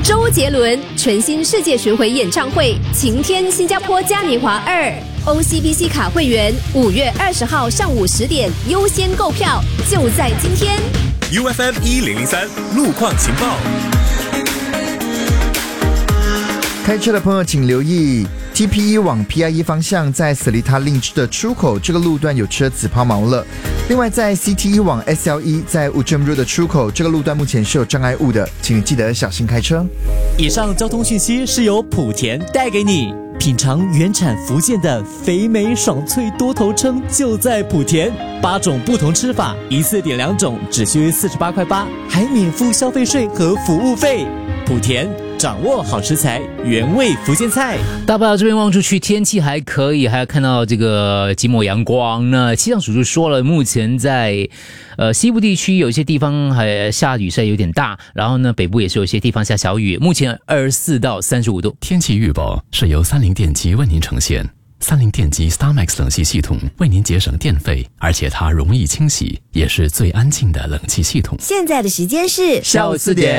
周杰伦全新世界巡回演唱会，晴天新加坡嘉年华2，OCBC 卡会员5月20号上午10点优先购票，就在今天。 UFM 1003路况情报。 开车的朋友请留意 TP1 往 PIE 方向在Seletar Link 的出口，这个路段有车子抛锚了。另外在 CT1 往 SLE 在 Ujung Road 的出口，这个路段目前是有障碍物的，请你记得小心开车。 以上交通讯息是由莆田带给你。品尝原产福建的肥美爽脆多头称就在莆田，8种不同吃法，一次点2种，只需48.8块，还免付消费税和服务费。莆田掌握好食材，原味福建菜。 大不了这边望出去天气还可以，还要看到这个几抹阳光。那气象署就说了，目前在西部地区有一些地方还下雨势有点大，然后呢北部也是有一些地方下小雨，目前24到35度。 天气预报是由30电机为您呈现。30电机 StarMax 冷气系统为您节省电费，而且它容易清洗，也是最安静的冷气系统。 现在的时间是下午4点。